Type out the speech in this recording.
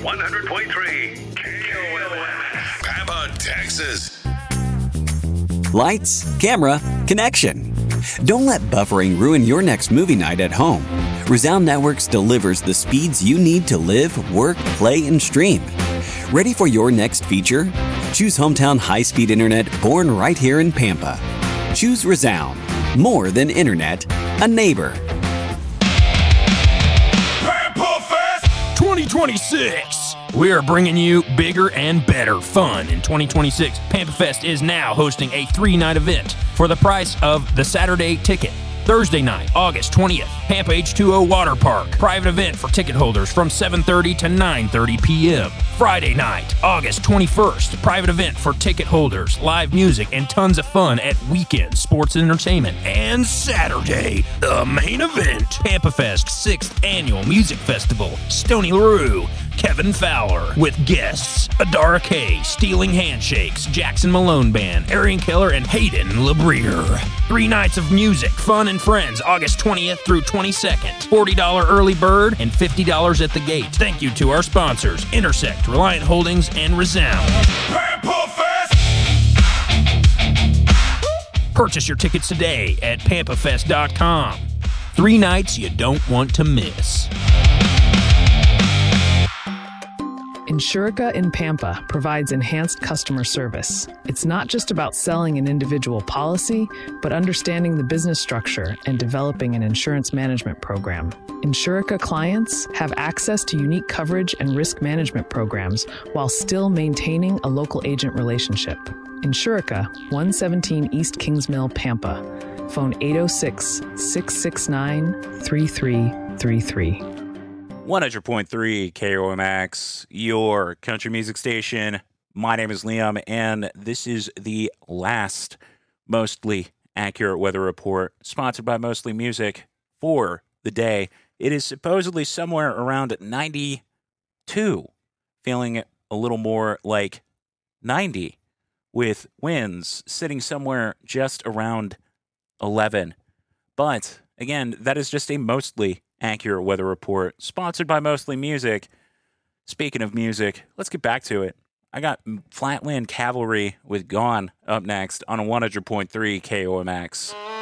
100.3 KOMX. Pampa, Texas. Lights, camera, connection. Don't let buffering ruin your next movie night at home. Resound Networks delivers the speeds you need to live, work, play, and stream. Ready for your next feature? Choose hometown high-speed internet born right here in Pampa. Choose Resound. More than internet, a neighbor. Pampa Fest 2026. We are bringing you bigger and better fun in 2026. Pampa Fest is now hosting a 3-night event for the price of the Saturday ticket. Thursday night, August 20th, Pampa H2O Water Park. Private event for ticket holders from 7:30 to 9:30 p.m. Friday night, August 21st, private event for ticket holders, live music, and tons of fun at Weekend Sports and Entertainment. And Saturday, the main event, Pampa Fest 6th Annual Music Festival. Stoney LaRue, Kevin Fowler, with guests Adara K, Stealing Handshakes, Jackson Malone Band, Arian Keller, and Hayden LeBrier. 3 nights of music, fun, and friends, August 20th through 22nd. $40 early bird and $50 at the gate. Thank you to our sponsors, Intersect, Reliant Holdings, and Resound. Pampa Fest. Purchase your tickets today at pampafest.com. 3 nights you don't want to miss. Insurica in Pampa provides enhanced customer service. It's not just about selling an individual policy, but understanding the business structure and developing an insurance management program. Insurica clients have access to unique coverage and risk management programs while still maintaining a local agent relationship. Insurica, 117 East Kings Mill, Pampa. Phone 806-669-3333. 100.3 KOMX, your country music station. My name is Liam, and this is the last Mostly Accurate Weather Report, sponsored by Mostly Music, for the day. It is supposedly somewhere around 92, feeling a little more like 90, with winds sitting somewhere just around 11. But, again, that is just a mostly accurate weather report, sponsored by Mostly Music. Speaking of music, let's get back to it. I got Flatland Cavalry with Gone up next on 100.3 KOMX.